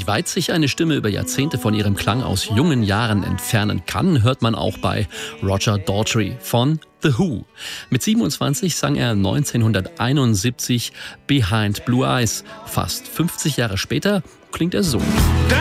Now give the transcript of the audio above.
Wie weit sich eine Stimme über Jahrzehnte von ihrem Klang aus jungen Jahren entfernen kann, hört man auch bei Roger Daltrey von The Who. Mit 27 sang er 1971 Behind Blue Eyes. Fast 50 Jahre später klingt er so.